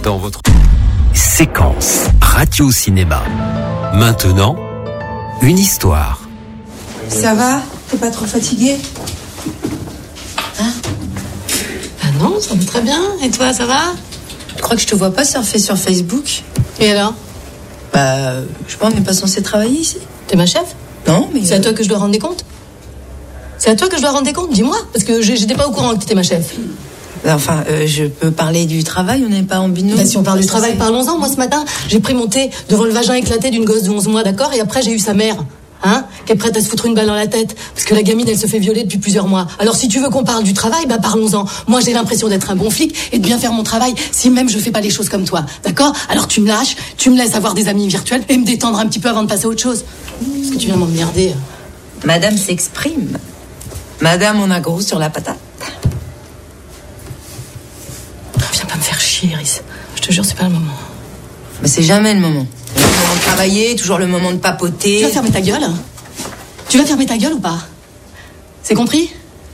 Dans votre séquence radio-cinéma. Maintenant, une histoire. Ça va? T'es pas trop fatigué? Hein? Ah non, ça va très bien. Et toi, ça va? Je crois que je te vois pas surfer sur Facebook. Et alors? Je sais pas, on n'est pas censé travailler ici. T'es ma chef? Non, mais... C'est à toi que je dois rendre des comptes? C'est à toi que je dois rendre des comptes? Dis-moi, parce que j'étais pas au courant que t'étais ma chef. Enfin, je peux parler du travail, on n'est pas en binôme. Bah, si on parle du travail, parlons-en. Moi, ce matin, j'ai pris mon thé devant le vagin éclaté d'une gosse de 11 mois, d'accord? Et après, j'ai eu sa mère, qui est prête à se foutre une balle dans la tête. Parce que la gamine, elle se fait violer depuis plusieurs mois. Alors, si tu veux qu'on parle du travail, bah, parlons-en. Moi, j'ai l'impression d'être un bon flic et de bien faire mon travail, si même je fais pas les choses comme toi, d'accord? Alors, tu me lâches, tu me laisses avoir des amis virtuels et me détendre un petit peu avant de passer à autre chose. Parce que tu viens m'emmerder. Madame s'exprime. Madame, on a gros sur la patate. Viens pas me faire chier, Iris. Je te jure, c'est pas le moment. Mais c'est jamais le moment. Le moment de travailler, toujours le moment de papoter. Tu vas fermer ta gueule? Tu vas fermer ta gueule ou pas? C'est compris?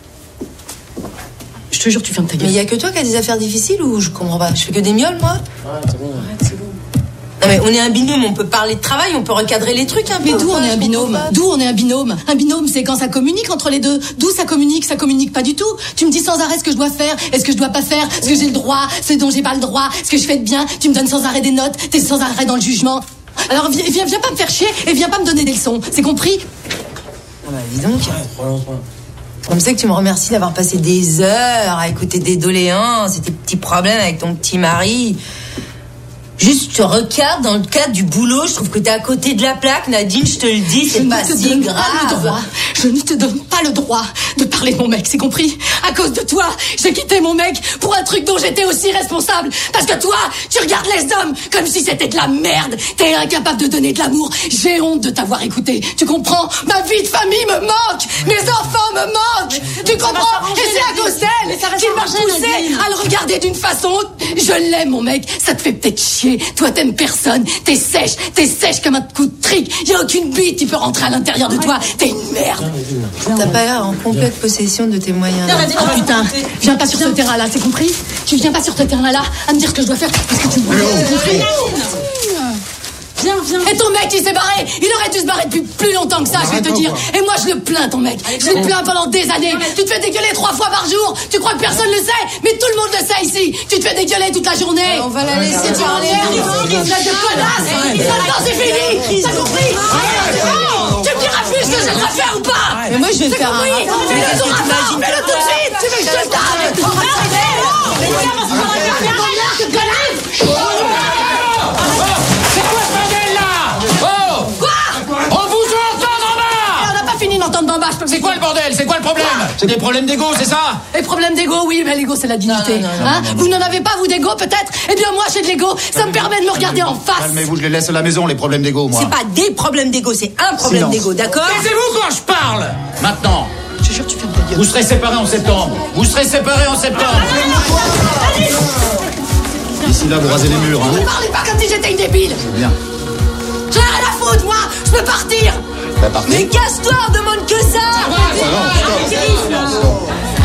Je te jure, tu fermes ta gueule. Mais y a que toi qui as des affaires difficiles ou je comprends pas? Je fais que des mioles, moi? Ouais, c'est bon. Arrête, c'est bon. Non mais on est un binôme, on peut parler de travail, on peut recadrer les trucs un peu. Mais d'où on est un binôme? D'où on est un binôme? Un binôme, c'est quand ça communique entre les deux. D'où ça communique pas du tout. Tu me dis sans arrêt ce que je dois faire, et ce que je dois pas faire, ce que j'ai le droit, ce dont j'ai pas le droit, ce que je fais de bien. Tu me donnes sans arrêt des notes, t'es sans arrêt dans le jugement. Alors viens pas me faire chier et viens pas me donner des leçons. C'est compris? Ah bah dis donc. Comme ça que tu me remercies d'avoir passé des heures à écouter des doléances et tes petits problèmes avec ton petit mari. Juste, je te regarde dans le cadre du boulot, je trouve que t'es à côté de la plaque, Nadine, je te le dis, c'est pas si grave. Je ne te donne pas le droit de parler de mon mec, c'est compris? À cause de toi, j'ai quitté mon mec pour un truc dont j'étais aussi responsable. Parce que toi, tu regardes les hommes comme si c'était de la merde. T'es incapable de donner de l'amour. J'ai honte de t'avoir écouté. Tu comprends? Ma vie de famille me manque. Mes enfants me manquent. Tu comprends? Et c'est à cause d'elle qu'il m'a poussé à le regarder d'une façon. Je l'aime, mon mec. Ça te fait peut-être chier. Toi, t'aimes personne. T'es sèche comme un coup de trick. Y a aucune bite qui peut rentrer à l'intérieur de toi. T'es une merde. T'as pas l'air en complète possession de tes moyens. Oh putain, viens pas sur ce terrain-là, c'est compris? Tu viens pas sur ce terrain-là à me dire ce que je dois faire parce que tu me compris? Viens. Et ton mec, il s'est barré. Il aurait dû se barrer depuis plus longtemps que ça, je vais te dire. Et moi, je le plains, ton mec. Je le plains pendant des années. Tu te fais dégueuler 3 fois par jour. Tu crois que personne le sait? Mais tout le monde le sait ici. Tu te fais dégueuler toute la journée. On va la laisser parler. Maintenant, c'est fini. T'as compris? Tu me diras plus ce que j'ai le droit de faire ou pas? Mais moi, je vais faire un rapport. Fais-le tout de suite. Tu veux que je te tape? C'est quoi le bordel? C'est quoi le problème? C'est des problèmes d'ego, c'est ça? Les problèmes d'ego, oui, mais l'ego, c'est la dignité. Non. Vous n'en avez pas, vous, d'ego, peut-être? Eh bien, moi, j'ai de l'ego. Ça me permet de me regarder en face. Calmez-vous, je les laisse à la maison, les problèmes d'ego, moi. C'est pas des problèmes d'ego, c'est un problème d'ego, d'accord? Taisez-vous quand je parle! Maintenant, Je te jure, tu fermes ta gueule. vous serez séparés en septembre. D'ici là, vous rasez les murs, Ne parlez pas comme si j'étais une débile. Bien. J'ai rien à foutre, moi. Je peux partir. Mais casse-toi, on demande que ça! Ça va, stop.